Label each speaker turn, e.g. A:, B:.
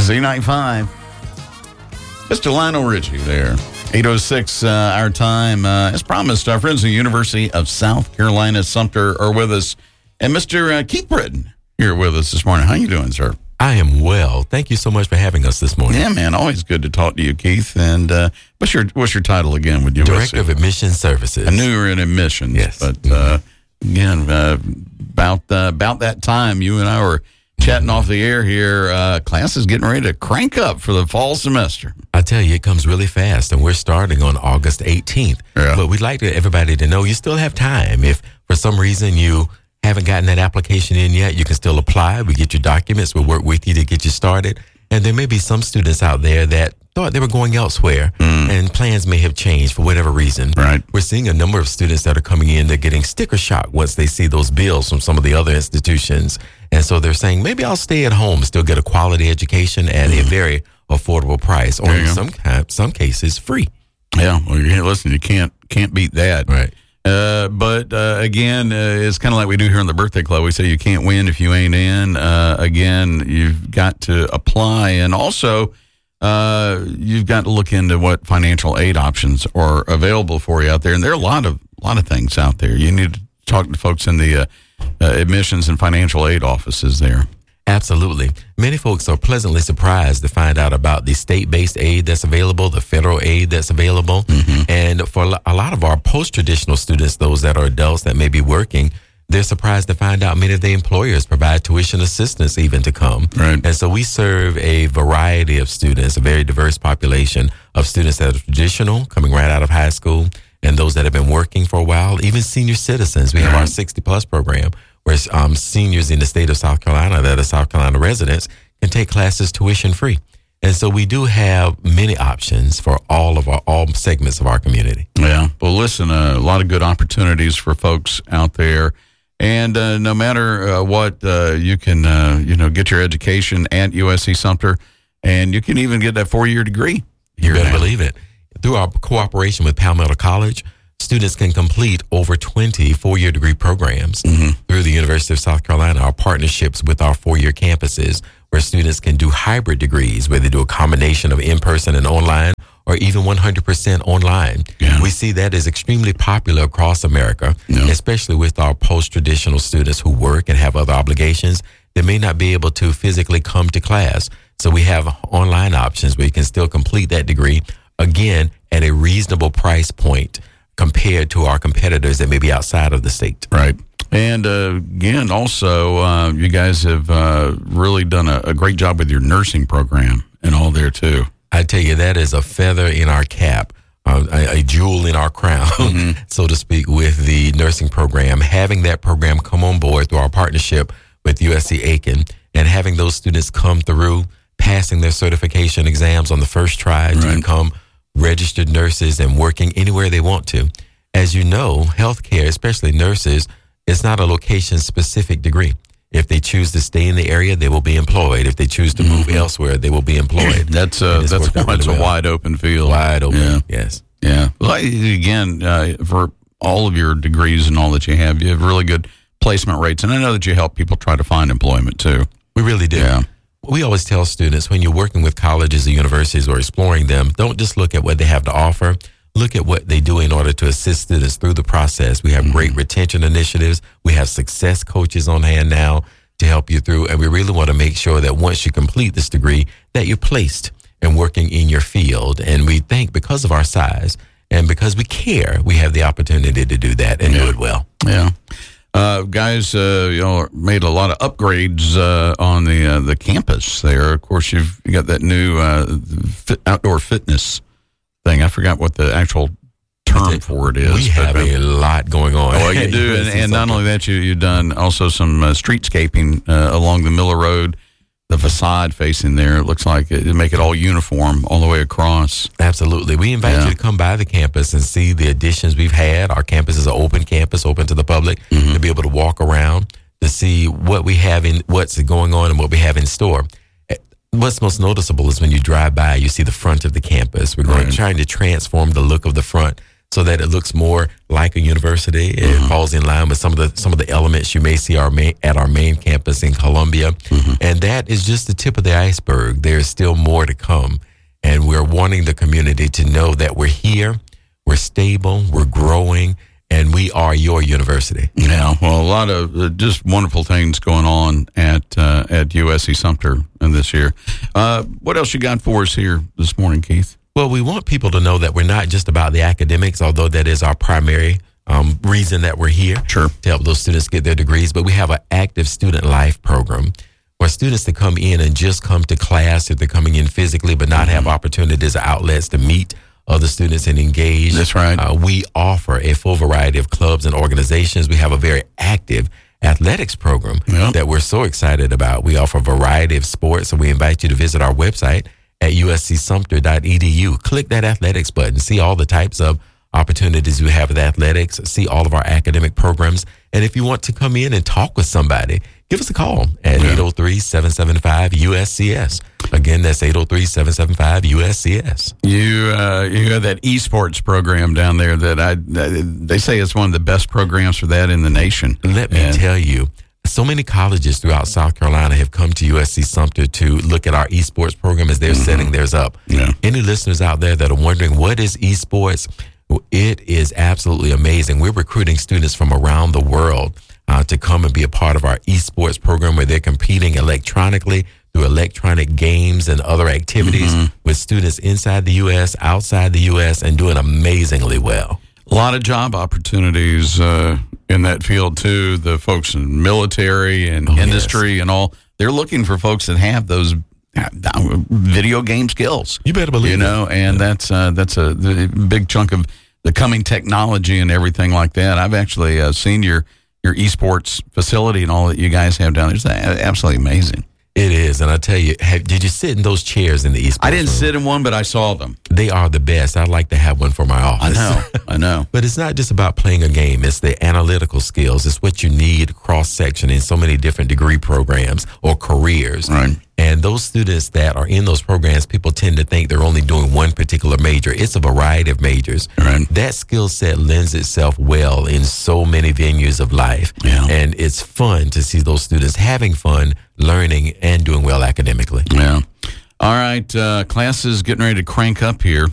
A: Z95. Mr. Lionel Richie there. 8:06 our time. As promised, our friends at the University of South Carolina, Sumter, are with us. And Mr. Keith Britton here with us this morning. How you doing, sir?
B: I am well. Thank you so much for having us this morning.
A: Yeah, man. Always good to talk to you, Keith. And what's your title again with you?
B: Director of Admissions Services.
A: I knew you were in admissions.
B: Yes.
A: But again, about that time, you and I were chatting off the air here. Class is getting ready to crank up for the fall semester.
B: I tell you, it comes really fast, and we're starting on August 18th.
A: Yeah.
B: But we'd like everybody to know you still have time. If for some reason you haven't gotten that application in yet, you can still apply. We get your documents. We'll work with you to get you started. And there may be some students out there that thought they were going elsewhere, and plans may have changed for whatever reason.
A: Right.
B: We're seeing a number of students that are coming in. They're getting sticker shock once they see those bills from some of the other institutions. And so they're saying, maybe I'll stay at home and still get a quality education at a very affordable price, or in some cases, free.
A: Yeah, well, listen, you can't beat that.
B: Right.
A: But again, it's kind of like we do here in the Birthday Club. We say you can't win if you ain't in. Again, you've got to apply, and also you've got to look into what financial aid options are available for you out there. And there are a lot of things out there. You need to talk to folks in the admissions and financial aid offices there.
B: Absolutely. Many folks are pleasantly surprised to find out about the state-based aid that's available, the federal aid that's available. And for a lot of our post-traditional students, those that are adults that may be working, they're surprised to find out many of the employers provide tuition assistance even to come.
A: Right.
B: And so we serve a variety of students, a very diverse population of students that are traditional, coming right out of high school, and those that have been working for a while, even senior citizens. We have our 60-plus program, where seniors in the state of South Carolina that are South Carolina residents can take classes tuition free. And so we do have many options for all segments of our community.
A: Yeah. Well, listen, a lot of good opportunities for folks out there. And no matter what, you can, get your education at USC Sumter, and you can even get that 4-year degree.
B: You better believe it. Through our cooperation with Palmetto College, students can complete over 20 4-year degree programs through the University of South Carolina. Our partnerships with our 4-year campuses, where students can do hybrid degrees, where they do a combination of in-person and online, or even 100% online.
A: Yeah.
B: We see that is extremely popular across America, especially with our post-traditional students who work and have other obligations. They may not be able to physically come to class. So we have online options where you can still complete that degree, again, at a reasonable price point compared to our competitors that may be outside of the state.
A: Right. And again, also, you guys have really done a great job with your nursing program and all there, too.
B: I tell you, that is a feather in our cap, a jewel in our crown, so to speak, with the nursing program. Having that program come on board through our partnership with USC Aiken, and having those students come through, passing their certification exams on the first try to become registered nurses and working anywhere they want to. As you know, healthcare, especially nurses, is not a location-specific degree. If they choose to stay in the area, they will be employed. If they choose to move elsewhere, they will be employed.
A: That's why it's a wide open field.
B: Wide open, yes.
A: Yeah. Well, again, for all of your degrees and all that you have really good placement rates. And I know that you help people try to find employment, too.
B: We really do.
A: Yeah.
B: We always tell students, when you're working with colleges or universities or exploring them, don't just look at what they have to offer. Look at what they do in order to assist students through the process. We have great retention initiatives. We have success coaches on hand now to help you through. And we really want to make sure that once you complete this degree, that you're placed and working in your field. And we think because of our size and because we care, we have the opportunity to do that and do it well.
A: Yeah. Guys, made a lot of upgrades on the campus there. Of course, you've got that new outdoor fitness thing. I forgot what the actual term for it is.
B: We have a lot going on.
A: Well, you do, and not only that, you've done also some streetscaping along the Miller Road. The facade facing there, it looks like it make it all uniform all the way across.
B: Absolutely. We invite you to come by the campus and see the additions we've had. Our campus is an open campus, open to the public, to be able to walk around, to see what we have what's going on and what we have in store. What's most noticeable is when you drive by, you see the front of the campus. We're trying to transform the look of the front so that it looks more like a university. It falls in line with some of the elements you may see at our main campus in Columbia. And that is just the tip of the iceberg. There's still more to come. And we're wanting the community to know that we're here, we're stable, we're growing, and we are your university.
A: Yeah, well, a lot of just wonderful things going on at USC Sumter this year. What else you got for us here this morning, Keith?
B: Well, we want people to know that we're not just about the academics, although that is our primary reason that we're here.
A: Sure.
B: To help those students get their degrees. But we have an active student life program for students to come in and just come to class if they're coming in physically, but not have opportunities or outlets to meet other students and engage.
A: That's right.
B: We offer a full variety of clubs and organizations. We have a very active athletics program that we're so excited about. We offer a variety of sports, and we invite you to visit our website at uscsumter.edu. Click that athletics button, see all the types of opportunities we have with athletics, see all of our academic programs. And if you want to come in and talk with somebody, give us a call at 803-775-USCS. Again, that's 803-775-USCS.
A: You have that esports program down there that they say it's one of the best programs for that in the nation.
B: Let me tell you, so many colleges throughout South Carolina have come to USC Sumter to look at our esports program as they're setting theirs up.
A: Yeah.
B: Any listeners out there that are wondering what is esports, it is absolutely amazing. We're recruiting students from around the world to come and be a part of our esports program, where they're competing electronically through electronic games and other activities with students inside the U.S., outside the U.S., and doing amazingly well.
A: A lot of job opportunities in that field, too. The folks in military and industry and all, they're looking for folks that have those video game skills.
B: You better believe it.
A: And that's a big chunk of the coming technology and everything like that. I've actually seen your esports facility and all that you guys have down there. It's absolutely amazing.
B: It is, and I tell you, did you sit in those chairs in the esports
A: I didn't
B: room?
A: sit in one, but I saw them.
B: They are the best. I'd like to have one for my office.
A: I know.
B: But it's not just about playing a game. It's the analytical skills. It's what you need cross-section in so many different degree programs or careers.
A: Right.
B: And those students that are in those programs, people tend to think they're only doing one particular major. It's a variety of majors.
A: Right.
B: That skill set lends itself well in so many venues of life.
A: Yeah.
B: And it's fun to see those students having fun, learning, and doing well academically.
A: Yeah. All right. Class is getting ready to crank up here.